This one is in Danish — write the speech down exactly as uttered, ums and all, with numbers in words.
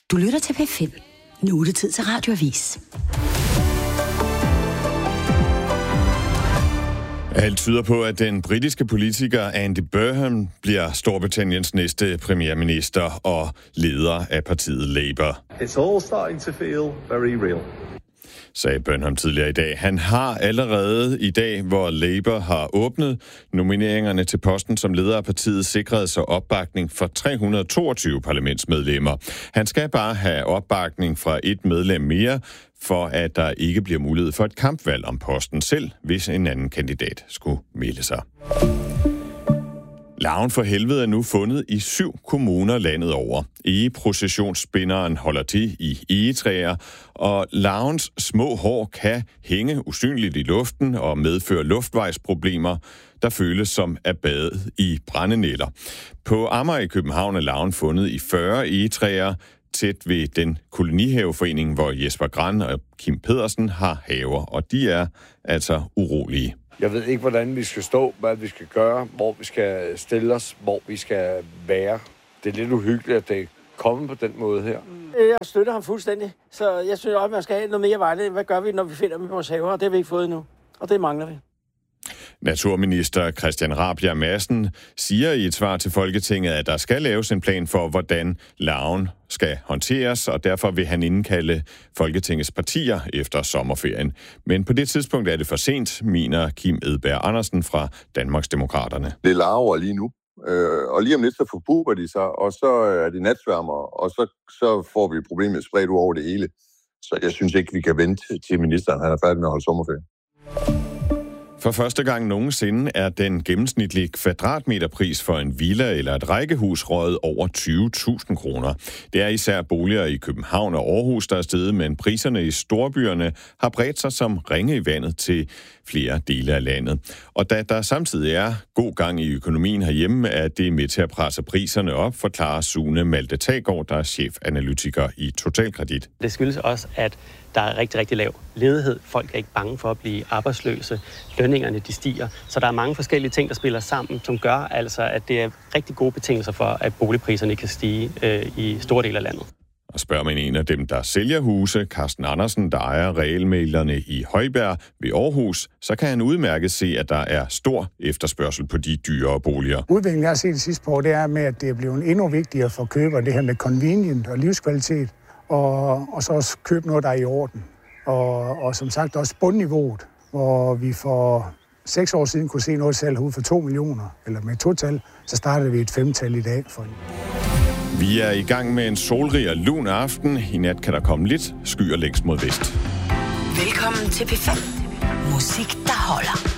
Du lytter til P fem. Nu er det tid til Radioavis. Alt tyder på, at den britiske politiker Andy Burnham bliver Storbritanniens næste premierminister og leder af partiet Labour. It's all starting to feel very real, sagde Burnham tidligere i dag. Han har allerede i dag, hvor Labour har åbnet nomineringerne til posten som leder af partiet, sikret sig opbakning for tre hundrede og toogtyve parlamentsmedlemmer. Han skal bare have opbakning fra et medlem mere, for at der ikke bliver mulighed for et kampvalg om posten selv, hvis en anden kandidat skulle melde sig. Larven for helvede er nu fundet i syv kommuner landet over. Egeprocessionsspinderen holder til i egetræer, og larvens små hår kan hænge usynligt i luften og medføre luftvejsproblemer, der føles som at bade i brændenælder. På Amager i København er larven fundet i fyrre egetræer, tæt ved den kolonihaveforening, hvor Jesper Gran og Kim Pedersen har haver, og de er altså urolige. Jeg ved ikke, hvordan vi skal stå, hvad vi skal gøre, hvor vi skal stille os, hvor vi skal være. Det er lidt uhyggeligt, at det er kommet på den måde her. Jeg støtter ham fuldstændig, så jeg synes også, at man skal have noget mere vejledning. Hvad gør vi, når vi finder dem i vores haver? Og det har vi ikke fået endnu, og det mangler vi. Naturminister Christian Rabjerg Madsen siger i et svar til Folketinget, at der skal laves en plan for, hvordan larven skal håndteres, og derfor vil han indkalde Folketingets partier efter sommerferien. Men på det tidspunkt er det for sent, mener Kim Edberg Andersen fra Danmarksdemokraterne. Det er larver lige nu, og lige om lidt så forbuber de sig, og så er det natsværmer, og så, så får vi problemet spredt ud over det hele. Så jeg synes ikke, vi kan vente til ministeren han er færdig med at holde sommerferie. For første gang nogensinde er den gennemsnitlige kvadratmeterpris for en villa eller et rækkehus røget over tyve tusind kroner. Det er især boliger i København og Aarhus, der er steget, men priserne i storbyerne har bredt sig som ringe i vandet til flere dele af landet. Og da der samtidig er god gang i økonomien herhjemme, er det med til at presse priserne op, forklarer Sune Malte Taggaard, der er chefanalytiker i Totalkredit. Det skyldes også, at der er rigtig, rigtig lav ledighed. Folk er ikke bange for at blive arbejdsløse. Lønningerne de stiger. Så der er mange forskellige ting, der spiller sammen, som gør altså, at det er rigtig gode betingelser for, at boligpriserne kan stige øh, i store dele af landet. Og spørger man en af dem, der sælger huse, Carsten Andersen, der ejer realmælerne i Højbjerg ved Aarhus, så kan han udmærket se, at der er stor efterspørgsel på de dyre boliger. Udviklingen, jeg har set det sidste på, det er med, at det er blevet endnu vigtigere for køber, det her med convenient og livskvalitet, og, og så også købe noget, der er i orden. Og, og som sagt også bundniveauet, hvor vi for seks år siden kunne se noget salg ud for to millioner, eller med total, så startede vi et femtal i dag for det. Vi er i gang med en solrig og lun aften. I nat kan der komme lidt skyer længst mod vest. Velkommen til P fem. Musik, der holder.